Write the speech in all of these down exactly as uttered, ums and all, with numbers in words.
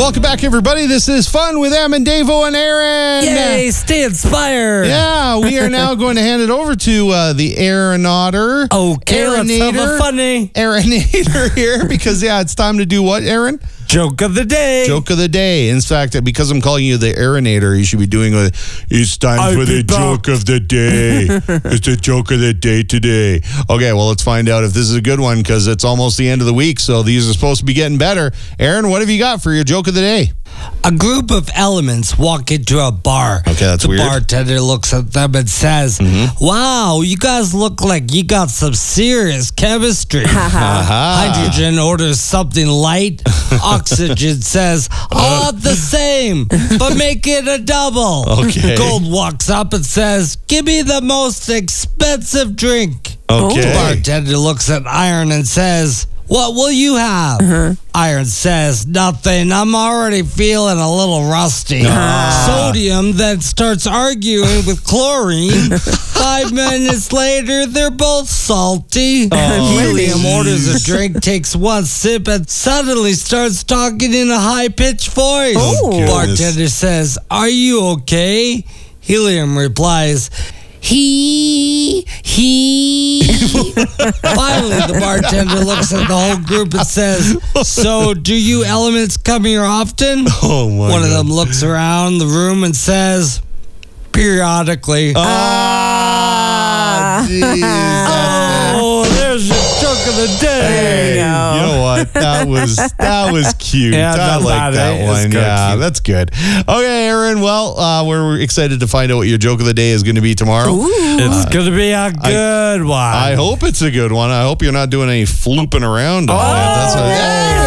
Welcome back, everybody. This is Fun with Em and Davo and Aaron. Yay, stay inspired. Yeah, we are now going to hand it over to uh, the Aaronator. Okay, let's have a funny Aaronator here because, yeah, it's time to do what, Aaron? Joke of the day. Joke of the day. In fact, because I'm calling you the Aaronator, you should be doing a, it's time I'll for the be back. joke of the day. It's the joke of the day today. Okay, well, let's find out if this is a good one because it's almost the end of the week, so these are supposed to be getting better. Aaron, what have you got for your joke of the day? A group of elements walk into a bar. Okay, that's the weird. The bartender looks at them and says, mm-hmm. Wow, you guys look like you got some serious chemistry. Hydrogen orders something light. Oxygen says, oh, the same, but make it a double. Okay. Gold walks up and says, give me the most expensive drink. Okay. The bartender looks at Iron and says, what will you have? Uh-huh. Iron says, nothing. I'm already feeling a little rusty. Ah. Sodium then starts arguing with chlorine. Five minutes later, they're both salty. Oh, Helium geez. orders a drink, takes one sip, and suddenly starts talking in a high-pitched voice. Oh, bartender says, are you okay? Helium replies, He, he. Finally, the bartender looks at the whole group and says, so do you elements come here often? Oh, my One God. of them looks around the room and says, periodically. Ah, jeez. Oh, there's your joke of the day. Hey, you know. you know what? That was that was cute. Yeah, I like that it. one. Yeah, cute. that's good. Okay, Aaron. Well, uh, we're excited to find out what your joke of the day is going to be tomorrow. Ooh. It's uh, going to be a good I, one. I hope it's a good one. I hope you're not doing any flooping around on oh, it. That's what, yeah.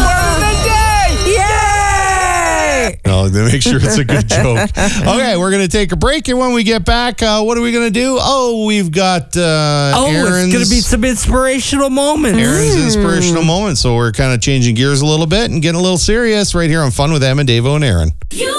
No, to make sure it's a good joke. Okay, we're going to take a break, and when we get back, uh, what are we going to do? Oh, we've got uh, oh, Aaron's... it's going to be some inspirational moments. Aaron's mm. inspirational moments. So we're kind of changing gears a little bit and getting a little serious right here on Fun with Em and Davo and Aaron. You